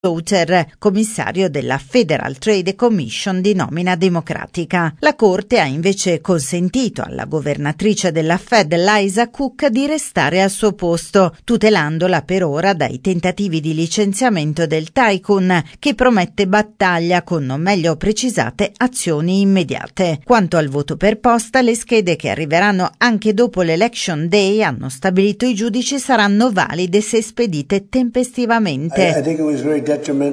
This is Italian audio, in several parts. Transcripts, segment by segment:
Slaughter, commissario della Federal Trade Commission di nomina democratica. La Corte ha invece consentito alla governatrice della Fed, Lisa Cook, di restare al suo posto, tutelandola per ora dai tentativi di licenziamento del tycoon, che promette battaglia con non meglio precisate azioni immediate. Quanto al voto per posta, le schede che arriveranno anche dopo l'Election Day, hanno stabilito i giudici, saranno valide se spedite tempestivamente.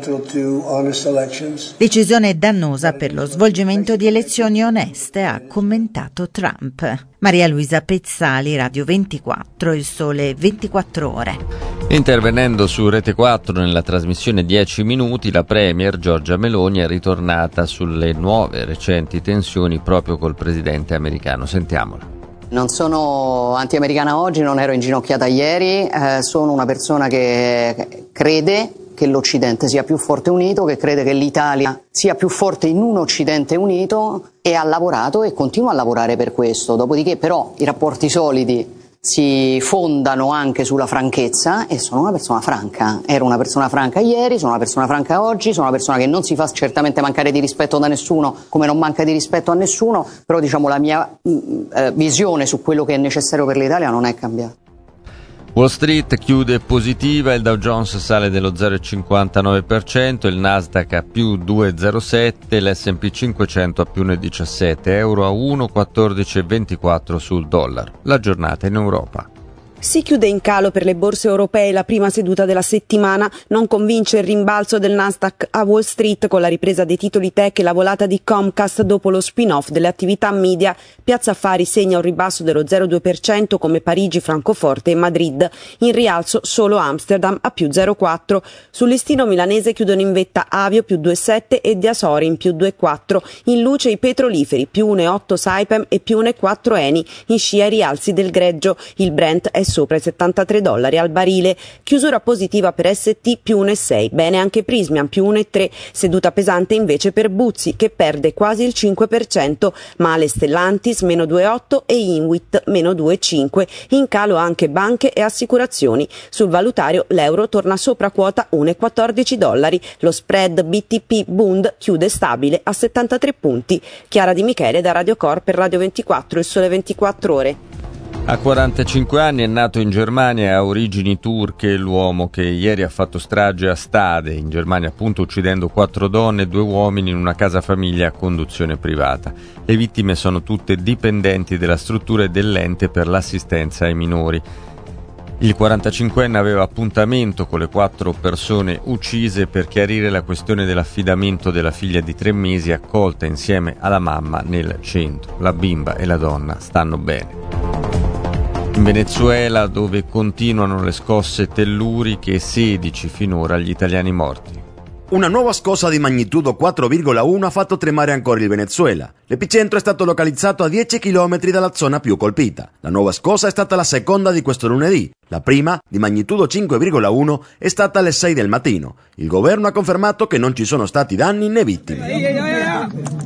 Decisione dannosa per lo svolgimento di elezioni oneste, ha commentato Trump. Maria Luisa Pezzali, Radio 24, Il Sole 24 Ore. Intervenendo su Rete 4 nella trasmissione 10 minuti, la Premier Giorgia Meloni è ritornata sulle nuove recenti tensioni proprio col presidente americano. Sentiamola. Non sono anti-americana oggi, non ero inginocchiata ieri, sono una persona che crede che l'Occidente sia più forte e unito, che crede che l'Italia sia più forte in un Occidente unito, e ha lavorato e continua a lavorare per questo. Dopodiché però i rapporti solidi si fondano anche sulla franchezza, e sono una persona franca. Ero una persona franca ieri, sono una persona franca oggi, sono una persona che non si fa certamente mancare di rispetto da nessuno, come non manca di rispetto a nessuno, però diciamo la mia visione su quello che è necessario per l'Italia non è cambiata. Wall Street chiude positiva, il Dow Jones sale dello 0,59%, il Nasdaq a più 2,07%, l'S&P 500 a più 1,17%, euro a 1,1424 sul dollaro. La giornata in Europa. Si chiude in calo per le borse europee la prima seduta della settimana. Non convince il rimbalzo del Nasdaq a Wall Street con la ripresa dei titoli tech e la volata di Comcast dopo lo spin-off delle attività media. Piazza Affari segna un ribasso dello 0,2% come Parigi, Francoforte e Madrid. In rialzo solo Amsterdam a più 0,4%. Sul listino milanese chiudono in vetta Avio più 2,7% e Diasorin più 2,4%. In luce i petroliferi più 1,8% Saipem e più 1,4% Eni. In scia i rialzi del greggio. Il Brent è sopra i $73 al barile. Chiusura positiva per ST più 1,6%, bene anche Prysmian più 1,3%, seduta pesante invece per Buzzi che perde quasi il 5%, male Stellantis meno 2,8% e Inwit meno 2,5%, in calo anche banche e assicurazioni. Sul valutario l'euro torna sopra quota 1,14$, lo spread BTP Bund chiude stabile a 73 punti. Chiara Di Michele da Radio Cor per Radio 24, Il Sole 24 Ore. A 45 anni è nato in Germania e ha origini turche l'uomo che ieri ha fatto strage a Stade, in Germania appunto, uccidendo 4 donne e 2 uomini in una casa famiglia a conduzione privata. Le vittime sono tutte dipendenti della struttura e dell'ente per l'assistenza ai minori. Il 45enne aveva appuntamento con le 4 persone uccise per chiarire la questione dell'affidamento della figlia di 3 mesi accolta insieme alla mamma nel centro. La bimba e la donna stanno bene. In Venezuela, dove continuano le scosse telluriche, 16 finora gli italiani morti. Una nuova scossa di magnitudo 4,1 ha fatto tremare ancora il Venezuela. L'epicentro è stato localizzato a 10 km dalla zona più colpita. La nuova scossa è stata la seconda di questo lunedì. La prima, di magnitudo 5,1, è stata alle 6 del mattino. Il governo ha confermato che non ci sono stati danni né vittime.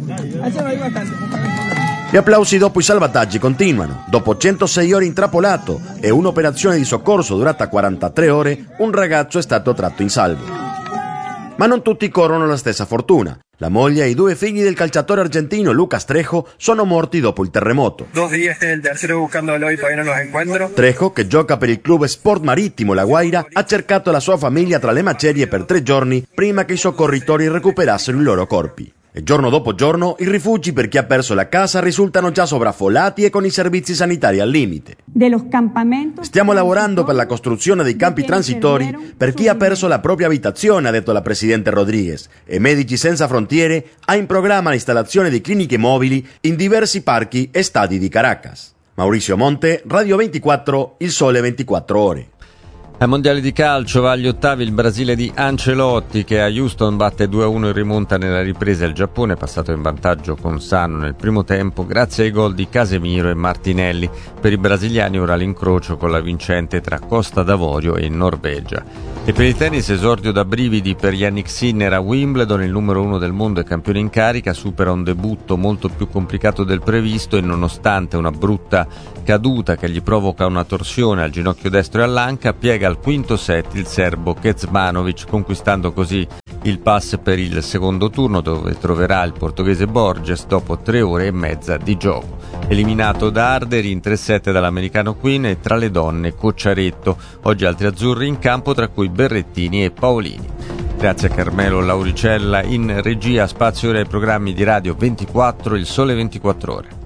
Gli applausi dopo i salvataggi continuano. Dopo 106 ore intrappolato e un'operazione di soccorso durata 43 ore, un ragazzo è stato tratto in salvo. Ma non tutti corrono la stessa fortuna. La moglie e i 2 figli del calciatore argentino Lucas Trejo sono morti dopo il terremoto. 2 días del tercero buscándolo y todavía no los encuentro. Trejo, che gioca per il club Sport Marittimo La Guaira, ha cercato la sua famiglia tra le macerie per 3 giorni prima che i soccorritori recuperassero i loro corpi. E giorno dopo giorno i rifugi per chi ha perso la casa risultano già sovraffollati e con i servizi sanitari al limite. Stiamo lavorando per la costruzione dei campi transitori per chi ha perso la propria abitazione, ha detto la presidente Rodriguez, e Medici Senza Frontiere ha in programma l'installazione di cliniche mobili in diversi parchi e stadi di Caracas. Maurizio Monte, Radio 24, Il Sole 24 Ore. Ai mondiali di calcio va agli ottavi il Brasile di Ancelotti, che a Houston batte 2-1 in rimonta nella ripresa. Il Giappone è passato in vantaggio con Sano nel primo tempo grazie ai gol di Casemiro e Martinelli. Per i brasiliani ora l'incrocio con la vincente tra Costa d'Avorio e Norvegia. E per il tennis esordio da brividi per Jannik Sinner a Wimbledon, il numero 1 del mondo e campione in carica, supera un debutto molto più complicato del previsto e nonostante una brutta caduta che gli provoca una torsione al ginocchio destro e all'anca, piega al quinto set il serbo Kecmanovic, conquistando così il pass per il secondo turno, dove troverà il portoghese Borges dopo 3 ore e mezza di gioco. Eliminato da Arderi in 3-7 dall'americano Quinn e tra le donne Cocciaretto. Oggi altri azzurri in campo, tra cui Berrettini e Paolini. Grazie a Carmelo Lauricella in regia. Spazio ora ai programmi di Radio 24, Il Sole 24 Ore.